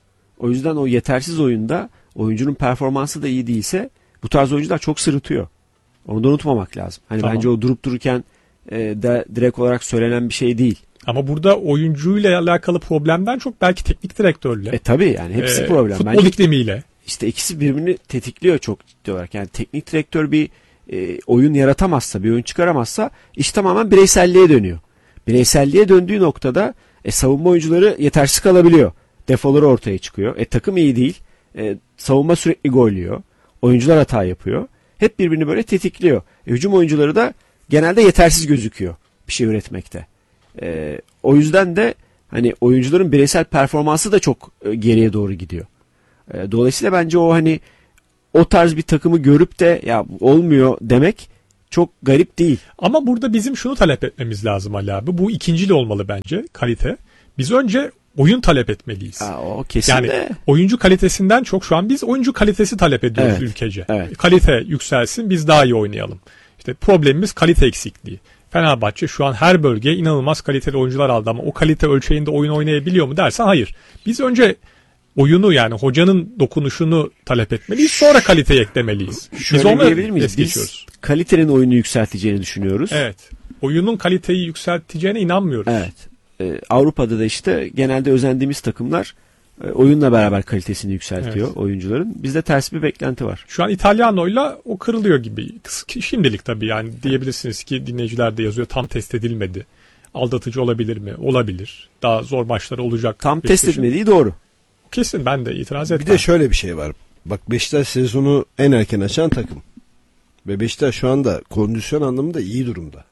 O yüzden o yetersiz oyunda oyuncunun performansı da iyi değilse bu tarz oyuncular çok sırıtıyor. Onu da unutmamak lazım. Hani
tamam.
Bence o durup dururken e, de direkt olarak söylenen bir şey değil.
Ama burada oyuncuyla alakalı problemden çok belki teknik direktörle.
E tabii yani hepsi
e,
problem.
Futbol
Bence,
iklimiyle.
İşte ikisi birbirini tetikliyor çok ciddi olarak. Yani teknik direktör bir e, oyun yaratamazsa, bir oyun çıkaramazsa iş tamamen bireyselliğe dönüyor. Bireyselliğe döndüğü noktada e, savunma oyuncuları yetersiz kalabiliyor. Defoları ortaya çıkıyor. E takım iyi değil. E, savunma sürekli gol yiyor. Oyuncular hata yapıyor. Hep birbirini böyle tetikliyor. E, hücum oyuncuları da genelde yetersiz gözüküyor bir şey üretmekte. E, o yüzden de hani oyuncuların bireysel performansı da çok e, geriye doğru gidiyor. E, dolayısıyla bence o hani o tarz bir takımı görüp de ya olmuyor demek çok garip değil.
Ama burada bizim şunu talep etmemiz lazım Ali abi. Bu ikincil olmalı bence kalite. Biz önce oyun talep etmeliyiz.
Aa, o kesin
Yani
de.
oyuncu kalitesinden çok şu an biz oyuncu kalitesi talep ediyoruz
Evet,
ülkece.
evet.
Kalite yükselsin, biz daha iyi oynayalım. İşte problemimiz kalite eksikliği. Fenerbahçe şu an her bölgeye inanılmaz kaliteli oyuncular aldı ama o kalite ölçeğinde oyun oynayabiliyor mu dersen hayır. Biz önce oyunu, yani hocanın dokunuşunu talep etmeliyiz, sonra kaliteyi eklemeliyiz.
Şöyle
biz onu
diyebilir miyiz?
es geçiyoruz.
Biz kalitenin oyunu yükselteceğini düşünüyoruz.
Evet. Oyunun kaliteyi yükselteceğine inanmıyoruz.
Evet. Ee, Avrupa'da da işte genelde özendiğimiz takımlar e, oyunla beraber kalitesini yükseltiyor
Evet.
oyuncuların. Bizde ters bir beklenti var.
Şu an İtalyano'yla o kırılıyor gibi. Şimdilik tabii, yani diyebilirsiniz ki dinleyiciler de yazıyor, tam test edilmedi. Aldatıcı olabilir mi? Olabilir. Daha zor maçlar olacak.
Tam test
Beşiktaş'ın.
etmediği doğru.
Kesin, ben de itiraz etmem.
Bir de şöyle bir şey var. Bak, Beşiktaş sezonu en erken açan takım. Ve Beşiktaş şu anda kondisyon anlamında iyi durumda.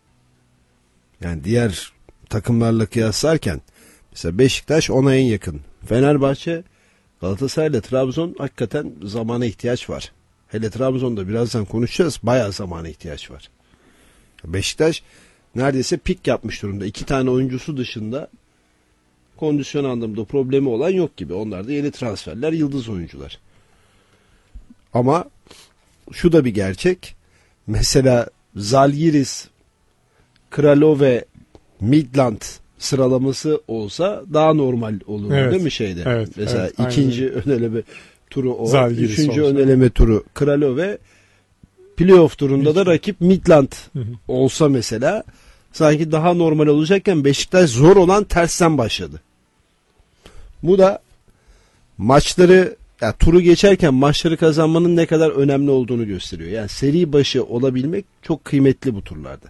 Yani diğer takımlarla kıyaslarken mesela Beşiktaş ona en yakın. Fenerbahçe, Galatasaray ile Trabzon hakikaten zamana ihtiyaç var. Hele Trabzon'da birazdan konuşacağız. Bayağı zamana ihtiyaç var. Beşiktaş neredeyse pik yapmış durumda. İki tane oyuncusu dışında kondisyon anlamında problemi olan yok gibi. Onlar da yeni transferler, yıldız oyuncular. Ama şu da bir gerçek. Mesela Zalgiris, Kralove, Midland sıralaması olsa daha normal olur,
Evet.
değil mi şeyde?
Evet,
Mesela
evet, aynen
ikinci ön eleme turu o,
Zalgiris
üçüncü
olsa.
ön eleme turu Kralove, playoff turunda da rakip Midland
Hı hı.
olsa mesela sanki daha normal olacakken Beşiktaş zor olan tersten başladı. Bu da maçları, ya turu geçerken maçları kazanmanın ne kadar önemli olduğunu gösteriyor. Yani seri başı olabilmek çok kıymetli bu turlarda.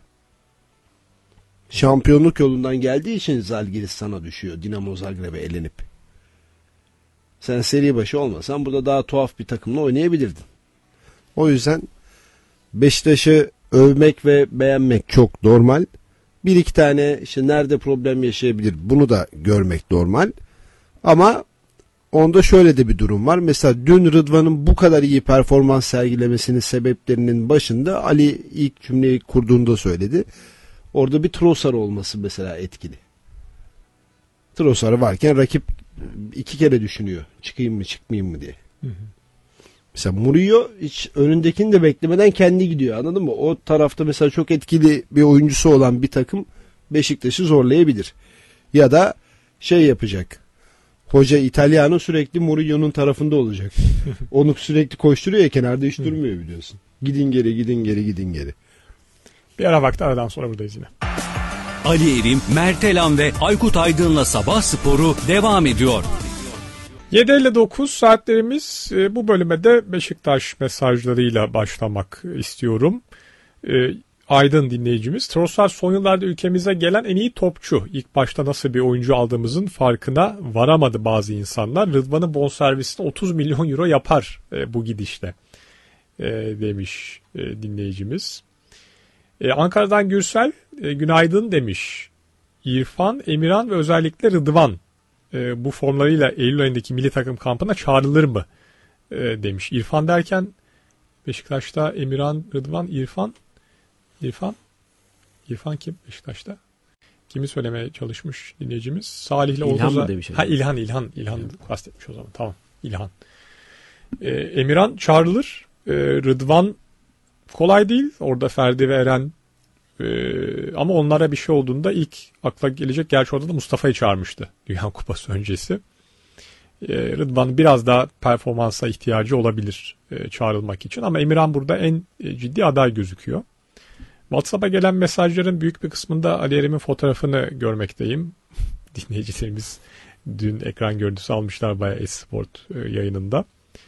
Şampiyonluk yolundan geldiği için Zalgiris sana düşüyor. Dinamo Zagreb'e elenip. Sen seri başı olmasan burada daha tuhaf bir takımla oynayabilirdin. O yüzden Beşiktaş'ı övmek ve beğenmek çok normal. Bir iki tane işte nerede problem yaşayabilir bunu da görmek normal. Ama onda şöyle de bir durum var. Mesela dün Rıdvan'ın bu kadar iyi performans sergilemesinin sebeplerinin başında Ali ilk cümleyi kurduğunda söyledi. Orada bir Trossard olması mesela etkili. Trossard varken rakip iki kere düşünüyor. Çıkayım mı çıkmayayım mı diye. Hı hı. Mesela Murillo hiç önündekini de beklemeden kendi gidiyor, anladın mı? O tarafta mesela çok etkili bir oyuncusu olan bir takım Beşiktaş'ı zorlayabilir. Ya da şey yapacak. Hoca İtalyano sürekli Murillo'nun tarafında olacak. Onu sürekli koşturuyor ya, kenarda hiç durmuyor biliyorsun. Gidin geri, gidin geri, gidin geri.
Bir ara vakti, aradan sonra buradayız yine.
Ali Erim, Mert Elan ve Aykut Aydın'la Sabah Sporu devam ediyor.
yedi elli dokuz saatlerimiz. Bu bölüme de Beşiktaş mesajlarıyla başlamak istiyorum. Aydın dinleyicimiz, Trossard son yıllarda ülkemize gelen en iyi topçu. İlk başta nasıl bir oyuncu aldığımızın farkına varamadı bazı insanlar. Rıdvan'ın bonservisini otuz milyon euro yapar bu gidişle demiş dinleyicimiz. Ankara'dan Gürsel, günaydın demiş. İrfan, Emirhan ve özellikle Rıdvan bu formlarıyla Eylül ayındaki milli takım kampına çağrılır mı demiş. İrfan derken Beşiktaş'ta Emirhan, Rıdvan, İrfan İrfan İrfan kim Beşiktaş'ta? Kimi söylemeye çalışmış dinleyicimiz? Salih'le
İlhan
Ortaza...
mı demiş?
Ha İlhan, İlhan, İlhan kastetmiş o zaman. Tamam. İlhan. Ee, Emirhan çağrılır. Ee, Rıdvan kolay değil. Orada Ferdi ve Eren ee, ama onlara bir şey olduğunda ilk akla gelecek, gerçi orada da Mustafa'yı çağırmıştı Dünya Kupası öncesi. Ee, Rıdvan'ın biraz daha performansa ihtiyacı olabilir e, çağrılmak için ama Emirhan burada en e, ciddi aday gözüküyor. WhatsApp'a gelen mesajların büyük bir kısmında Ali Erim'in fotoğrafını görmekteyim. Dinleyicilerimiz dün ekran görüntüsü almışlar bayağı Esport yayınında.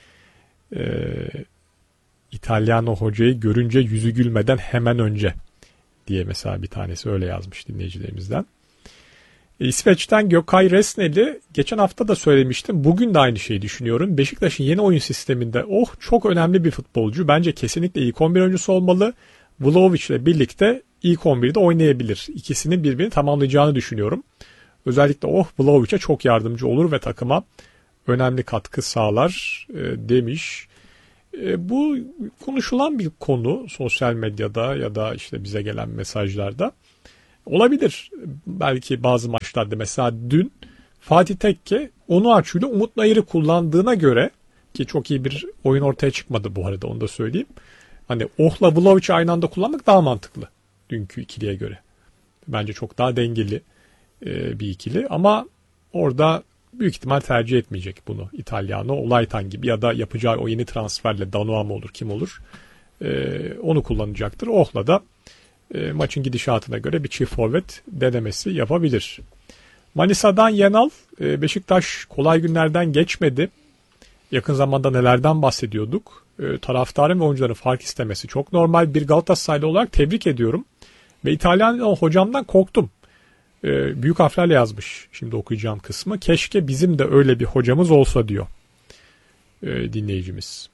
Ee, İtalyano hocayı görünce yüzü gülmeden hemen önce diye mesela bir tanesi öyle yazmış dinleyicilerimizden. Ee, İsveç'ten Gökay Resneli, geçen hafta da söylemiştim. Bugün de aynı şeyi düşünüyorum. Beşiktaş'ın yeni oyun sisteminde oh çok önemli bir futbolcu. Bence kesinlikle ilk on bir oyuncusu olmalı. Vlahovic ile birlikte ilk on birde oynayabilir. İkisinin birbirini tamamlayacağını düşünüyorum. Özellikle oh Vlahovic'e çok yardımcı olur ve takıma önemli katkı sağlar e, demiş. E, bu konuşulan bir konu sosyal medyada ya da işte bize gelen mesajlarda. Olabilir. Belki bazı maçlarda mesela dün Fatih Tekke Onuachu ile Umut Nayır'ı kullandığına göre, ki çok iyi bir oyun ortaya çıkmadı bu arada, onu da söyleyeyim. Hani Oh'la Vlahovic'i aynı anda kullanmak daha mantıklı dünkü ikiliye göre. Bence çok daha dengeli e, bir ikili ama orada büyük ihtimal tercih etmeyecek bunu İtalyano, Olaytan gibi ya da yapacağı o yeni transferle Danoa mı olur kim olur e, onu kullanacaktır. Oh'la da e, maçın gidişatına göre bir çift forvet denemesi yapabilir. Manisa'dan Yenal, e, Beşiktaş kolay günlerden geçmedi. Yakın zamanda nelerden bahsediyorduk? E, taraftarın ve oyuncuların fark istemesi çok normal. Bir Galatasaraylı olarak tebrik ediyorum. Ve İtalyan hocamdan korktum. E, büyük harflerle yazmış şimdi okuyacağım kısmı. Keşke bizim de öyle bir hocamız olsa diyor e, dinleyicimiz.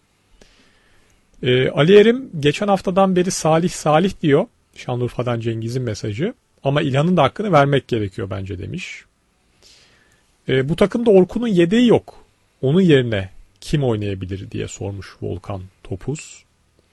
E, Ali Erim geçen haftadan beri Salih Salih diyor. Şanlıurfa'dan Cengiz'in mesajı. Ama İlhan'ın da hakkını vermek gerekiyor bence demiş. E, bu takımda Orkun'un yedeği yok. Onun yerine kim oynayabilir diye sormuş Volkan Topuz.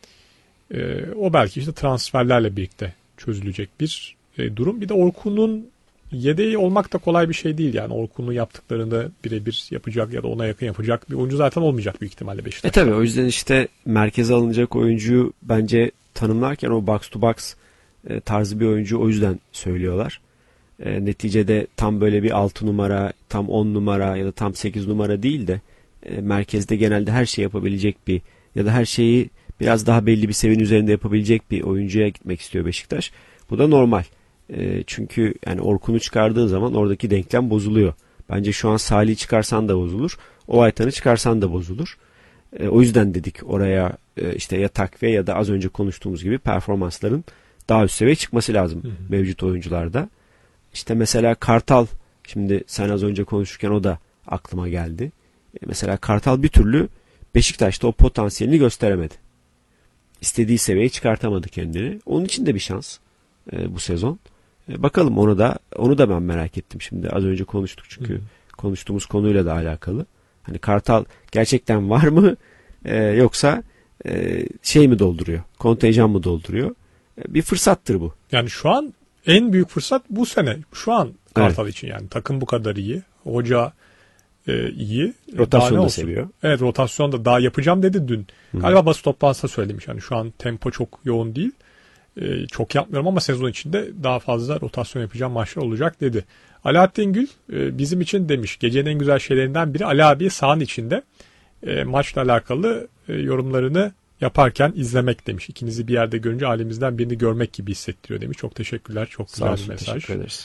E, o belki işte transferlerle birlikte çözülecek bir e, durum. Bir de Orkun'un yedeği olmak da kolay bir şey değil. Yani Orkun'un yaptıklarını birebir yapacak ya da ona yakın yapacak bir oyuncu zaten olmayacak büyük ihtimalle Beşiktaş'ta.
E tabii o yüzden işte merkeze alınacak oyuncuyu bence tanımlarken o box to box e, tarzı bir oyuncu o yüzden söylüyorlar. E, neticede tam böyle bir altı numara, tam on numara ya da tam sekiz numara değil de e, merkezde genelde her şeyi yapabilecek bir ya da her şeyi biraz daha belli bir seviyenin üzerinde yapabilecek bir oyuncuya gitmek istiyor Beşiktaş. Bu da normal. E, çünkü yani Orkun'u çıkardığın zaman oradaki denklem bozuluyor. Bence şu an Salih'i çıkarsan da bozulur. Olaytan'ı çıkarsan da bozulur. E, o yüzden dedik oraya e, işte ya takviye ya da az önce konuştuğumuz gibi performansların daha üst seviyeye çıkması lazım hı hı. mevcut oyuncularda. İşte mesela Kartal, şimdi sen az önce konuşurken o da aklıma geldi. E, mesela Kartal bir türlü Beşiktaş'ta o potansiyelini gösteremedi. İstediği seviyeye çıkartamadı kendini. Onun için de bir şans e, bu sezon. E, bakalım onu da onu da ben merak ettim şimdi. Az önce konuştuk çünkü hı. konuştuğumuz konuyla da alakalı. Hani Kartal gerçekten var mı e, yoksa e, şey mi dolduruyor? Kontenjan mı dolduruyor? E, bir fırsattır bu.
Yani şu an en büyük fırsat bu sene. Şu an Kartal evet. için yani takım bu kadar iyi. Hoca e, iyi.
Rotasyonu da seviyor.
Evet, rotasyonda daha yapacağım dedi dün. Hı. Galiba basın toplantısında söylemiş. Yani şu an tempo çok yoğun değil. E, çok yapmıyorum ama sezon içinde daha fazla rotasyon yapacağım maçlar olacak dedi. Alaaddin Gül e, bizim için demiş. Gecenin en güzel şeylerinden biri Ali abi sahanın içinde e, maçla alakalı e, yorumlarını yaparken izlemek demiş. İkinizi bir yerde görünce ailemizden birini görmek gibi hissettiriyor demiş. Çok teşekkürler. Çok güzel
Sağ olsun,
bir mesaj.
Teşekkür ederiz.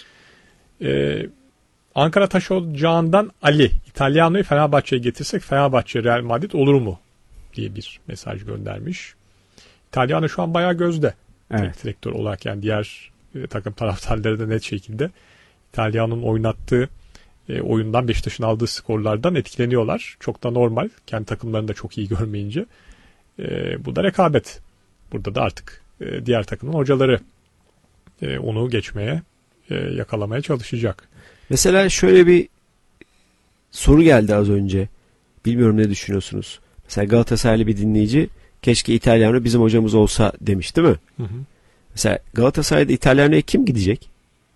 Ee, Ankara Taş Ocağı'ndan Ali. İtalyano'yu Fenerbahçe'ye getirsek Fenerbahçe Real Madrid olur mu? Diye bir mesaj göndermiş. İtalyano şu an bayağı gözde.
Evet.
Direktör olarak yani diğer e, takım taraftarları da net şekilde İtalyano'nun oynattığı e, oyundan Beşiktaş'ın aldığı skorlardan etkileniyorlar. Çok da normal. Kendi takımlarını da çok iyi görmeyince. E, bu da rekabet. Burada da artık e, diğer takımın hocaları e, onu geçmeye, e, yakalamaya çalışacak.
Mesela şöyle bir soru geldi az önce. Bilmiyorum ne düşünüyorsunuz? Mesela Galatasaraylı bir dinleyici keşke İtalyano bizim hocamız olsa demiş değil mi?
Hı hı.
Mesela Galatasaray'da İtalyano'ya kim gidecek?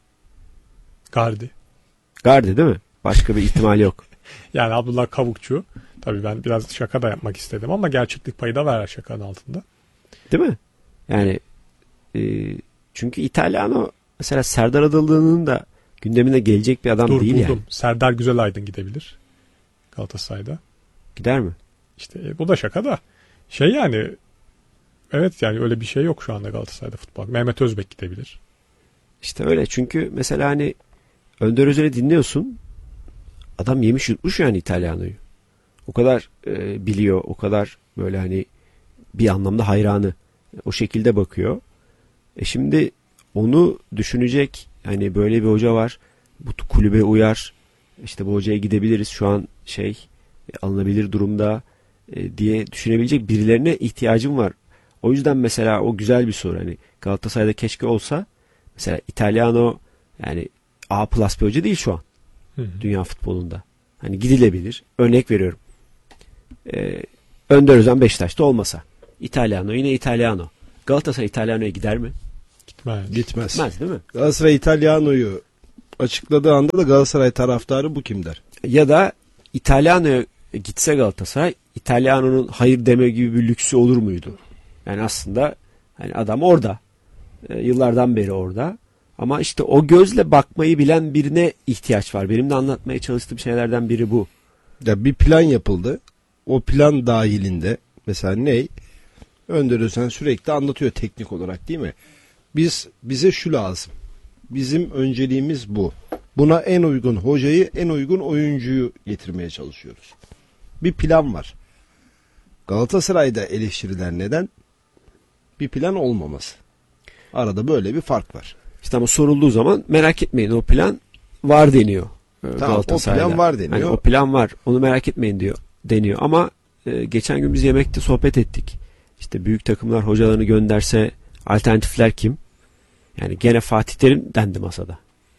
Gardi.
Gardi değil mi? Başka bir ihtimal yok.
Yani Abdullah Kavukçu. Tabii ben biraz şaka da yapmak istedim ama gerçeklik payı da var şakanın altında.
Değil mi? Yani e, çünkü İtalyano mesela Serdar Adalı'nın da gündemine gelecek bir adam
Dur,
değil
buldum.
yani.
Serdar Güzelaydın gidebilir Galatasaray'da.
Gider mi?
İşte e, bu da şaka da. Şey yani evet yani öyle bir şey yok şu anda Galatasaray'da futbol. Mehmet Özbek gidebilir.
İşte öyle çünkü mesela hani Önder Özel'i dinliyorsun. Adam yemiş yutmuş yani İtalyano'yu. O kadar e, biliyor, o kadar böyle hani bir anlamda hayranı. O şekilde bakıyor. E şimdi onu düşünecek hani böyle bir hoca var. Bu kulübe uyar. İşte bu hocaya gidebiliriz. Şu an şey e, alınabilir durumda e, diye düşünebilecek birilerine ihtiyacım var. O yüzden mesela o güzel bir soru. Hani Galatasaray'da keşke olsa mesela İtalyano yani A plus bir hoca değil şu an. Hı hı. Dünya futbolunda. Hani gidilebilir. Örnek veriyorum. Ee, Önder Özen Beşiktaş'ta olmasa. İtalyano yine İtalyano. Galatasaray İtalyano'ya gider mi?
Gitmez.
Gitmez.
Gitmez değil mi?
Galatasaray İtalyano'yu açıkladığı anda da Galatasaray taraftarı bu kim der?
Ya da İtalyano'ya gitse Galatasaray, İtalyano'nun hayır deme gibi bir lüksü olur muydu? Yani aslında hani adam orada. E, yıllardan beri orada. Ama işte o gözle bakmayı bilen birine ihtiyaç var. Benim de anlatmaya çalıştığım şeylerden biri bu.
Ya bir plan yapıldı. O plan dahilinde mesela ne? Önder Özen sürekli anlatıyor teknik olarak değil mi? Biz bize şu lazım. Bizim önceliğimiz bu. Buna en uygun hocayı, en uygun oyuncuyu getirmeye çalışıyoruz. Bir plan var. Galatasaray'da eleştiriler neden? Bir plan olmaması. Arada böyle bir fark var.
İşte ama sorulduğu zaman merak etmeyin o plan var deniyor. e,
Tamam, o
Galatasaray'da.
plan var deniyor.
Hani o plan var. Onu merak etmeyin diyor deniyor. Ama e, geçen gün biz yemekte sohbet ettik. İşte büyük takımlar hocalarını gönderse alternatifler kim? Yani gene Fatih Terim dendi masada.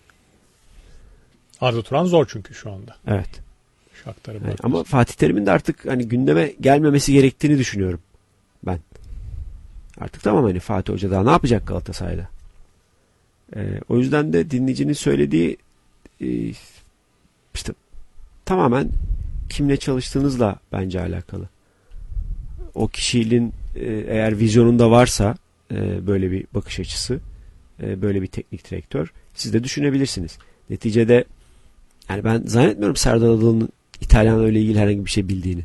Arda Turan zor çünkü şu anda.
Evet.
Şartları
Yani
bırakıyorsun.
ama Fatih Terim'in de artık hani gündeme gelmemesi gerektiğini düşünüyorum ben. Artık tamam hani Fatih Hoca daha ne yapacak Galatasaray'da? Ee, o yüzden de dinleyicinin söylediği e, işte tamamen kimle çalıştığınızla bence alakalı. O kişinin e, eğer vizyonunda varsa e, böyle bir bakış açısı, e, böyle bir teknik direktör, siz de düşünebilirsiniz. Neticede yani ben zannetmiyorum Serdar Adalı'nın İtalyan ile ilgili herhangi bir şey bildiğini.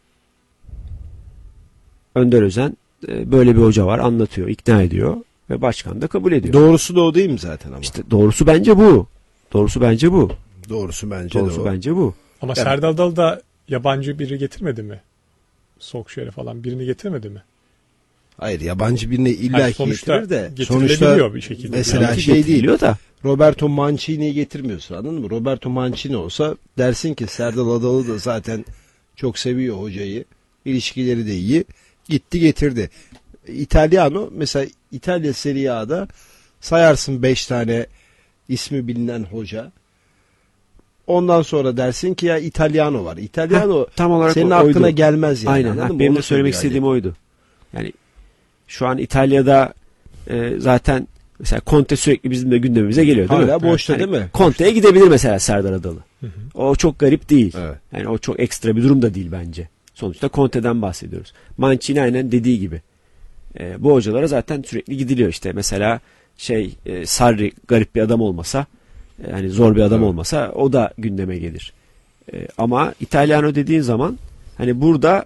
Önder Özen e, böyle bir hoca var, anlatıyor, ikna ediyor ve başkan da kabul ediyor.
Doğrusu da o değil mi zaten ama?
İşte doğrusu bence bu. Doğrusu bence bu.
Doğrusu bence
Doğrusu
de o.
bence bu.
Ama
Evet.
Serdar Adalı da yabancı biri getirmedi mi? Solskjaer'i falan birini getirmedi mi?
Hayır, yabancı birine
Yani
illa ki
sonuçta
getirir de
getirilebiliyor
sonuçta
bir şekilde.
mesela
Belki
şey değil.
getiriliyor da.
Roberto Mancini'yi getirmiyorsun, anladın mı? Roberto Mancini olsa dersin ki Serdar Adalı da zaten çok seviyor hocayı. İlişkileri de iyi. Gitti getirdi. İtalyano mesela İtalya Serie A'da sayarsın beş tane ismi bilinen hoca. Ondan sonra dersin ki ya İtalyano var. İtalyano
Heh, tam olarak
senin
o-
aklına
oydu.
gelmez yani.
Aynen.
anladın
Ha,
mı?
benim
Onu
de söylemek
söylüyor
istediğim
Ali.
oydu. Yani şu an İtalya'da e, zaten mesela Conte sürekli bizim de gündemimize geliyor değil
Hala
mi?
boşta
Hani
değil mi?
Conte'ye gidebilir mesela Serdar Adalı.
Hı hı.
O çok garip değil.
Evet.
Yani o çok ekstra bir durum da değil bence. Sonuçta Conte'den bahsediyoruz. Mancini aynen dediği gibi. E, bu hocalara zaten sürekli gidiliyor işte. Mesela şey e, Sarri garip bir adam olmasa, e, hani zor bir adam
Evet.
olmasa o da gündeme gelir. E, ama İtalyano dediğin zaman hani burada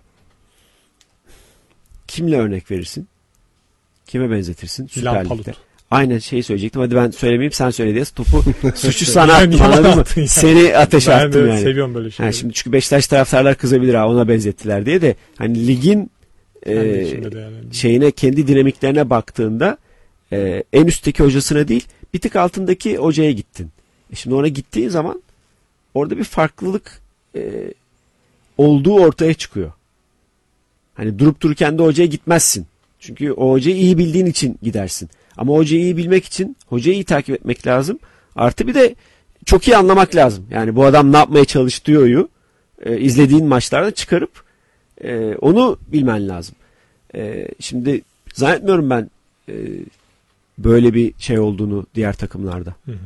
kimle örnek verirsin? Kime benzetirsin? Süper
Milan
Lig'de.
Palut.
Aynen şeyi söyleyecektim. Hadi ben söylemeyeyim sen söyle diye topu suçu sana
Yani
attım
yalan
anladın mı?
attın yani.
Seni ateşe
Ben
attım
de
yani.
seviyorum böyle
Ha,
şeyleri.
şimdi çünkü Beşiktaş taraftarlar kızabilir ha ona benzettiler diye de hani ligin
Ben de
e,
içimde değerlendiriyorum.
şeyine kendi dinamiklerine baktığında e, en üstteki hocasına değil bir tık altındaki hocaya gittin. E şimdi ona gittiğin zaman orada bir farklılık e, olduğu ortaya çıkıyor. Hani durup dururken de hocaya gitmezsin. Çünkü o hocayı iyi bildiğin için gidersin. Ama hocayı iyi bilmek için hocayı iyi takip etmek lazım. Artı bir de çok iyi anlamak lazım. Yani bu adam ne yapmaya çalıştığını e, izlediğin maçlarda çıkarıp e, onu bilmen lazım. E, şimdi zannetmiyorum ben e, böyle bir şey olduğunu diğer takımlarda.
Hı hı.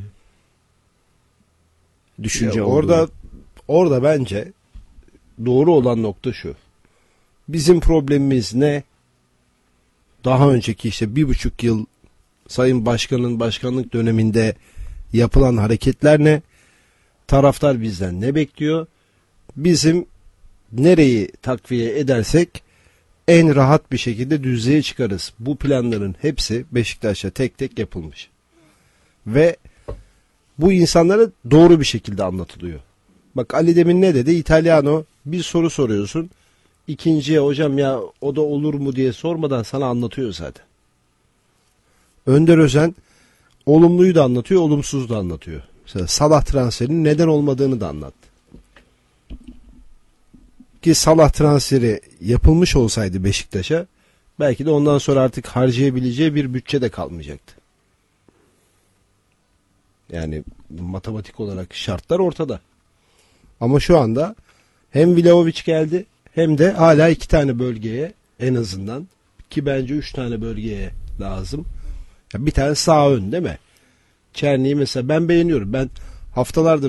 Düşünce
Ya
olduğunu.
orada orada bence doğru olan nokta şu. Bizim problemimiz ne? Daha önceki işte bir buçuk yıl Sayın Başkan'ın başkanlık döneminde yapılan hareketler ne? Taraftar bizden ne bekliyor? Bizim nereyi takviye edersek en rahat bir şekilde düzlüğe çıkarız. Bu planların hepsi Beşiktaş'a tek tek yapılmış. Ve bu insanlara doğru bir şekilde anlatılıyor. Bak Ali demin ne dedi? İtalyano bir soru soruyorsun. İkinciye hocam ya o da olur mu diye sormadan sana anlatıyor zaten. Önder Özen olumluyu da anlatıyor, olumsuzu da anlatıyor. Mesela Salah transferinin neden olmadığını da anlattı. Ki Salah transferi yapılmış olsaydı Beşiktaş'a belki de ondan sonra artık harcayabileceği bir bütçe de kalmayacaktı. Yani matematik olarak şartlar ortada. Ama şu anda hem Vlahovic geldi hem de hala iki tane bölgeye en azından, ki bence üç tane bölgeye lazım. Ya bir tane sağ ön değil mi? Çerni'yi mesela ben beğeniyorum. Ben haftalardır